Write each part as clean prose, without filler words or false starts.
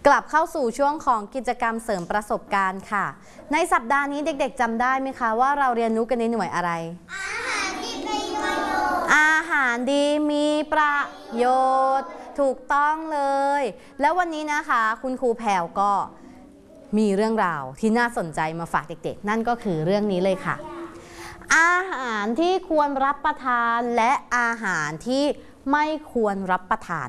กลับเข้าสู่ช่วงของกิจกรรมเสริมประสบการณ์ค่ะในสัปดาห์นี้เด็กๆจำได้ไหมคะว่าเราเรียนรู้กันในหน่วยอะไรอาหารดีมีประโยชน์อาหารดีมีประโยชน์ถูกต้องเลยแล้ววันนี้นะคะคุณครูแพรวก็มีเรื่องราวที่น่าสนใจมาฝากเด็กๆนั่นก็คือเรื่องนี้เลยค่ะอาหารที่ควรรับประทานและอาหารที่ไม่ควรรับประทาน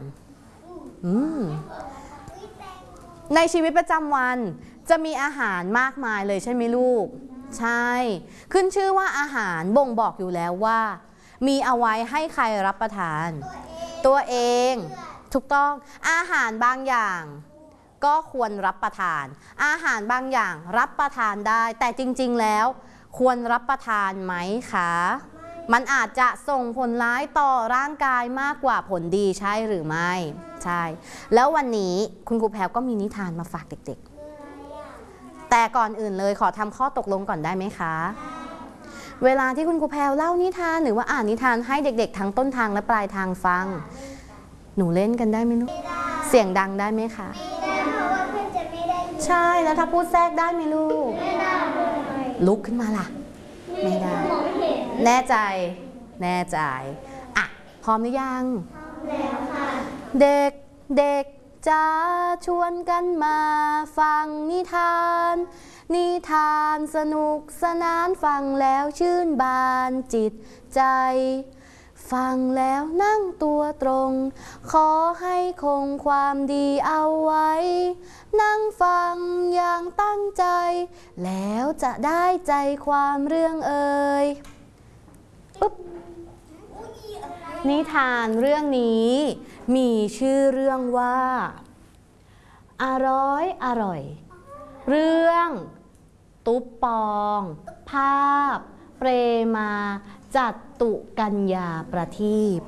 ในชีวิตประจำวันจะมีอาหารมากมายเลยใช่ไหมลูกใช่ขึ้นชื่อว่าอาหารบ่งบอกอยู่แล้วว่ามีเอาไว้ให้ใครรับประทานตัวเองถูกต้องอาหารบางอย่างก็ควรรับประทานอาหารบางอย่างรับประทานได้แต่จริงๆแล้วควรรับประทานไหมคะมันอาจจะส่งผลร้ายต่อร่างกายมากกว่าผลดีใช่หรือไม่ใช่แล้ววันนี้คุณครูแพรวก็มีนิทานมาฝากเด็กๆแต่ก่อนอื่นเลยขอทำข้อตกลงก่อนได้ไหมคะเวลาที่คุณครูแพรวเล่านิทานหรือว่าอ่านนิทานให้เด็กๆทั้งต้นทางและปลายทางฟังหนูเล่นกันได้ไหมลูกเสียงดังได้ไหมคะไม่ได้เพราะว่าเพื่อนจะไม่ได้ใช่แล้วถ้าพูดแทรกได้ไหมลูกไม่ได้ลุกขึ้นมาล่ะไม่ได้แน่ใจแน่ใจอ่ะพร้อมหรือยังพร้อมแล้วค่ะเด็กจะชวนกันมาฟังนิทานสนุกสนานฟังแล้วชื่นบานจิตใจฟังแล้วนั่งตัวตรงขอให้คงความดีเอาไว้นั่งฟังอย่างตั้งใจแล้วจะได้ใจความเรื่องเอ่ยปุ๊บนิทานเรื่องนี้มีชื่อเรื่องว่าอร่อยเรื่องตุ๊บปองภาพเปรมาจัตุกัญญาประทีป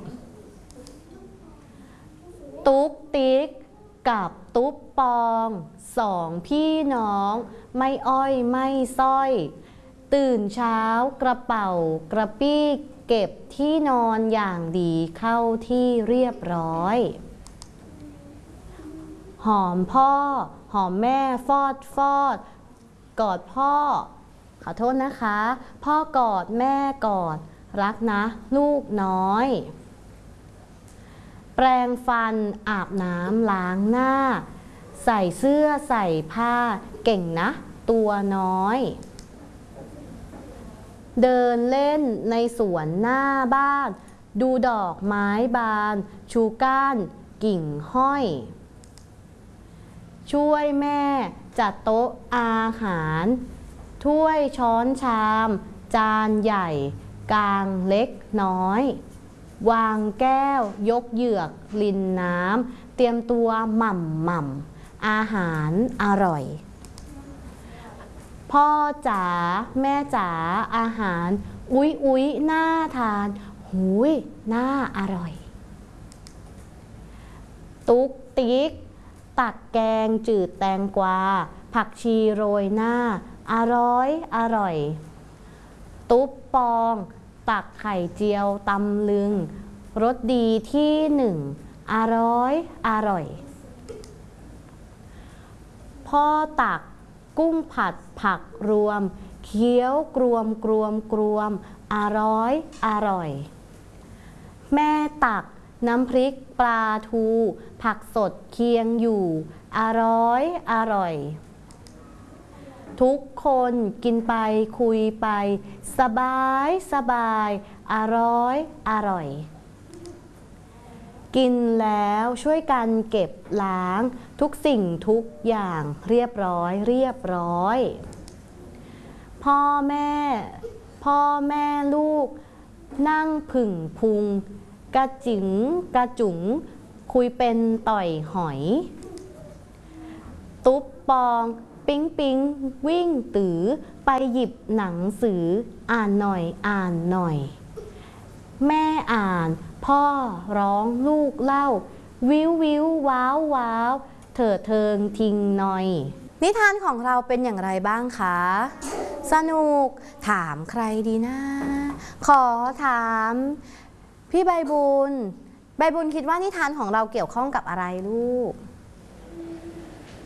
ตุ๊กติ๊กกับตุ๊บปองสองพี่น้องไม่อ้อยไม่ส้อยตื่นเช้ากระเป๋ากระปี้เก็บที่นอนอย่างดีเข้าที่เรียบร้อยหอมพ่อหอมแม่ฟอดกอดพ่อขอโทษนะคะพ่อกอดแม่กอดรักนะลูกน้อยแปรงฟันอาบน้ำล้างหน้าใส่เสื้อใส่ผ้าเก่งนะตัวน้อยเดินเล่นในสวนหน้าบ้านดูดอกไม้บานชูก้านกิ่งห้อยช่วยแม่จัดโต๊ะอาหารถ้วยช้อนชามจานใหญ่กลางเล็กน้อยวางแก้วยกเหยือกลินน้ำเตรียมตัวหม่ำอาหารอร่อยพ่อจ๋าแม่จ๋าอาหารอุ๊ยน่าทานหูยน่าอร่อยตุ๊กติ๊กตักแกงจืดแตงกวาผักชีโรยหน้าอร่อยตุ๊บปองตักไข่เจียวตำลึงรสดีที่หนึ่งอร่อยพ่อตักกุ้งผัดผักรวมเคี้ยวกรวมอร่อยแม่ตักน้ำพริกปลาทูผักสดเคียงอยู่อร่อยทุกคนกินไปคุยไปสบายอร่อยกินแล้วช่วยกันเก็บล้างทุกสิ่งทุกอย่างเรียบร้อยพ่อแม่ลูกนั่งผึ่งพุงกระจิ๋งกระจุ๋งคุยเป็นต่อยหอยตุ๊บปองปิ๊งวิ่งตือไปหยิบหนังสืออ่านหน่อยแม่อ่านพ่อร้องลูกเล่าวิวว้าวเถิดเทิงทิ้งหน่อยนิทานของเราเป็นอย่างไรบ้างคะสนุกถามใครดีนะขอถามพี่ใบบุญคิดว่านิทานของเราเกี่ยวข้องกับอะไรลูก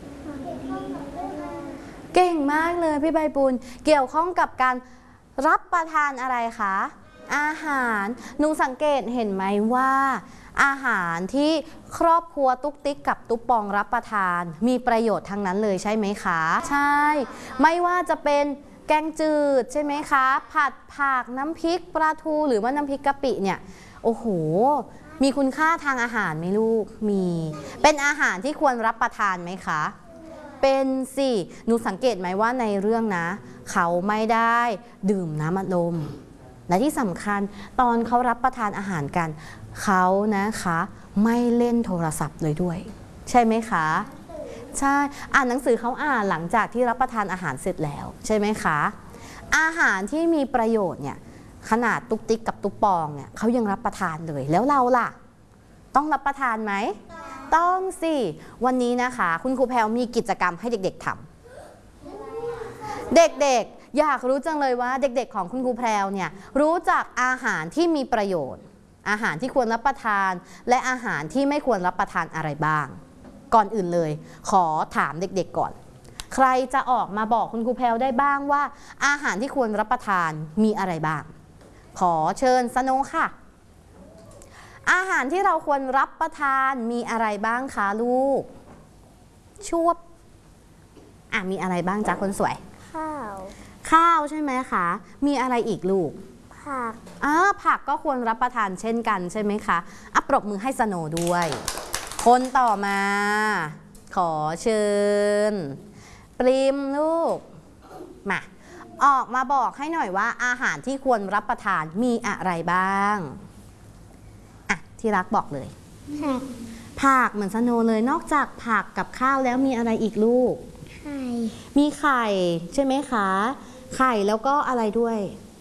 เก่งมากเลยพี่ใบบุญเกี่ยวข้องกับการรับประทานอะไรคะอาหารหนูสังเกตเห็นไหมว่าอาหารที่ครอบครัวตุ๊กติ๊กกับตุ๊กปองรับประทานมีประโยชน์ทั้งนั้นเลยใช่ไหมคะใช่ไม่ว่าจะเป็นแกงจืดใช่ไหมคะผัดผักน้ำพริกปลาทูหรือว่าน้ำพริกกะปิเนี่ยโอ้โหมีคุณค่าทางอาหารไหมลูกมีเป็นอาหารที่ควรรับประทานไหมคะเป็นสิหนูสังเกตไหมว่าในเรื่องนะเขาไม่ได้ดื่มน้ำอัดลมและที่สำคัญตอนเขารับประทานอาหารกันเขานะคะไม่เล่นโทรศัพท์เลยด้วยใช่ไหมคะใช่อ่านหนังสือเขาอ่านหลังจากที่รับประทานอาหารเสร็จแล้วใช่ไหมคะอาหารที่มีประโยชน์เนี่ยขนาดตุ๊กติ๊กกับตุ๊กปองเนี่ยเขายังรับประทานเลยแล้วเราล่ะต้องรับประทานไหมต้องสิวันนี้นะคะคุณครูแพรมีกิจกรรมให้เด็กๆทำเด็กๆอยากรู้จังเลยว่าเด็กๆของคุณครูแพรเนี่ยรู้จักอาหารที่มีประโยชน์อาหารที่ควรรับประทานและอาหารที่ไม่ควรรับประทานอะไรบ้างก่อนอื่นเลยขอถามเด็กๆก่อนใครจะออกมาบอกคุณครูแพรได้บ้างว่าอาหารที่ควรรับประทานมีอะไรบ้างขอเชิญสโนค่ะอาหารที่เราควรรับประทานมีอะไรบ้างคะลูกชวบมีอะไรบ้างจ๊ะคนสวยข้าวใช่ไหมคะมีอะไรอีกลูกผักผักก็ควรรับประทานเช่นกันใช่ไหมคะปรบมือให้สโนด้วยคนต่อมาขอเชิญปริมลูกมาออกมาบอกให้หน่อยว่าอาหารที่ควรรับประทานมีอะไรบ้างที่รักบอกเลยผักเหมือนสโนเลยนอกจากผักกับข้าวแล้วมีอะไรอีกลูกไข่มีไข่ใช่ไหมคะไข่แล้วก็อะไรด้วย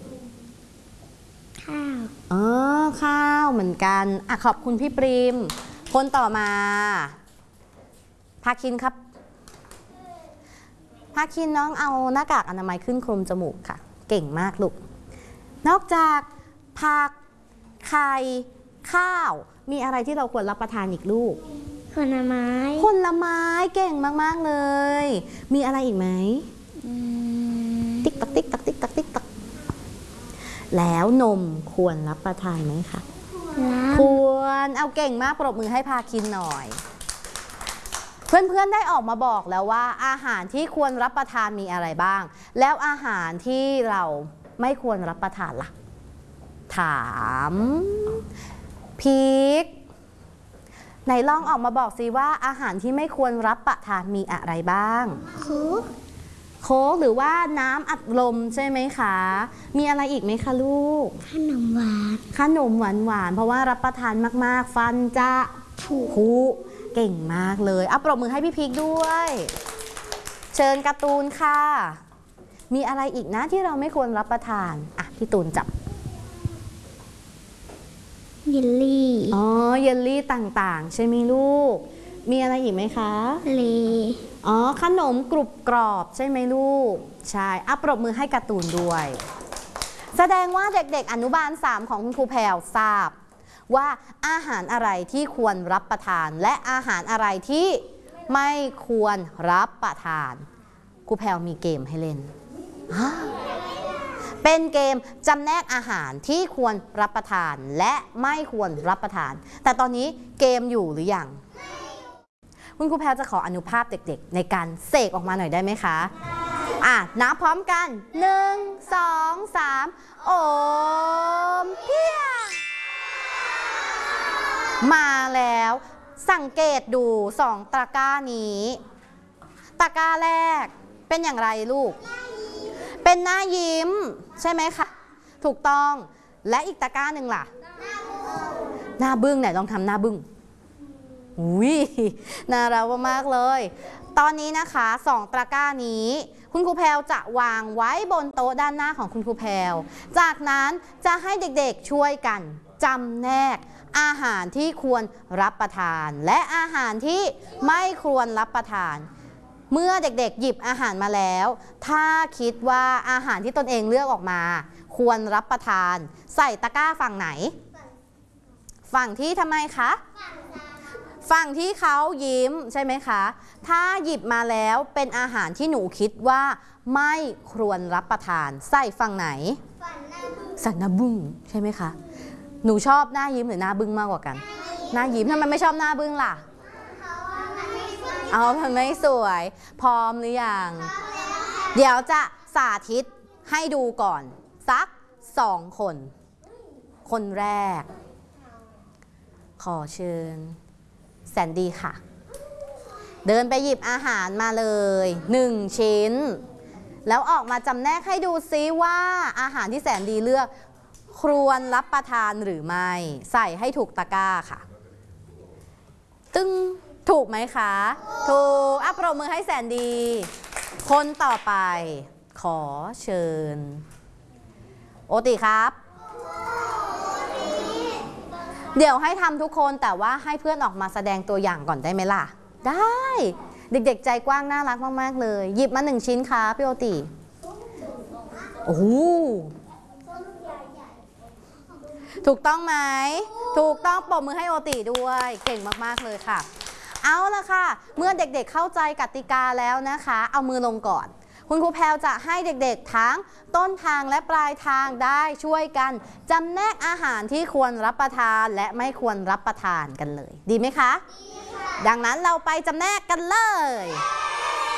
ข้าวข้าวเหมือนกันขอบคุณพี่ปริมคนต่อมาภาคินครับภาคินน้องเอาหน้ากากอนามัยขึ้นคลุมจมูกค่ะเก่งมากลูกนอกจากผักไข่ข้าวมีอะไรที่เราควรรับประทานอีกลูกผลไม้เก่งมากๆเลยมีอะไรอีกไหมติ๊กตักติ๊กตักติ๊กตักติ๊กตักแล้วนมควรรับประทานไหมคะควรเอาเก่งมากปรบมือให้พาคินหน่อยเพื่อนๆได้ออกมาบอกแล้วว่าอาหารที่ควรรับประทานมีอะไรบ้างแล้วอาหารที่เราไม่ควรรับประทานล่ะถามพีคไหนลองออกมาบอกสิว่าอาหารที่ไม่ควรรับประทานมีอะไรบ้างโค้กหรือว่าน้ำอัดลมใช่ไหมคะมีอะไรอีกไหมคะลูกขนมหวานเพราะว่ารับประทานมากๆฟันจะผุเก่งมากเลยปรบมือให้พี่พีคด้วยเชิญการ์ตูนค่ะมีอะไรอีกนะที่เราไม่ควรรับประทานพี่ตูนจับเยลลี่เยลลี่ต่างๆใช่ไหมลูกมีอะไรอีกไหมคะขนมกรุบกรอบใช่ไหมลูกใช่ปรบมือให้การ์ตูนด้วยแสดงว่าเด็กๆอนุบาล3ของคุณครูแพรทราบว่าอาหารอะไรที่ควรรับประทานและอาหารอะไรที่ไม่ควรรับประทานครูแพรมีเกมให้เล่นเป็นเกมจำแนกอาหารที่ควรรับประทานและไม่ควรรับประทานแต่ตอนนี้เกมอยู่หรือยังคุณครูแพรจะขออนุภาพเด็กๆในการเสกออกมาหน่อยได้ไหมคะนับพร้อมกัน1 2 3โอมเพียงมาแล้วสังเกตดู2ตะกร้านี้ตะกร้าแรกเป็นอย่างไรลูกเป็นหน้ายิ้มใช่ไหมคะถูกต้องและอีกตะกร้าหนึ่งล่ะหน้าบึ้งไหนลองทำหน้าบึ้งน่ารักมากเลยตอนนี้นะคะ2ตะกร้านี้คุณครูแพรจะวางไว้บนโต๊ะด้านหน้าของคุณครูแพรจากนั้นจะให้เด็กๆช่วยกันจำแนกอาหารที่ควรรับประทานและอาหารที่ไม่ควรรับประทานเมื่อเด็กๆหยิบอาหารมาแล้วถ้าคิดว่าอาหารที่ตนเองเลือกออกมาควรรับประทานใส่ตะกร้าฝั่งไหนฝั่งที่ทำไมคะฝั่งที่เขายิ้มใช่ไหมคะถ้าหยิบมาแล้วเป็นอาหารที่หนูคิดว่าไม่ควรรับประทานใส่ฝั่งไหนฝั่งหน้าบึ้งใช่ไหมคะหนูชอบหน้ายิ้มหรือหน้าบึ้งมากกว่ากันหน้ายิ้มทำไมไม่ชอบหน้าบึ้งล่ะเอามันไม่สวยพร้อมหรือยังเดี๋ยวจะสาธิตให้ดูก่อนสัก2 คนคนแรกขอเชิญแสนดีค่ะเดินไปหยิบอาหารมาเลย1 ชิ้นแล้วออกมาจำแนกให้ดูซิว่าอาหารที่แสนดีเลือกควรรับประทานหรือไม่ใส่ให้ถูกตะกร้าค่ะตึ้งถูกไหมคะถูกปรบมือให้แสนดีคนต่อไปขอเชิญโอติครับเดี๋ยวให้ทำทุกคนแต่ว่าให้เพื่อนออกมาแสดงตัวอย่างก่อนได้ไหมล่ะได้เด็กๆใจกว้างน่ารักมากๆเลยหยิบมา1 ชิ้นค่ะพี่โอติโอ้โหถูกต้องไหมถูกต้องปรบมือให้โอติด้วยเก่งมากๆเลยค่ะเอาละค่ะเมื่อเด็กๆเข้าใจกติกาแล้วนะคะเอามือลงก่อนคุณครูแพรวจะให้เด็กๆทั้งต้นทางและปลายทางได้ช่วยกันจำแนกอาหารที่ควรรับประทานและไม่ควรรับประทานกันเลยดีไหมคะดีค่ะดังนั้นเราไปจำแนกกันเลย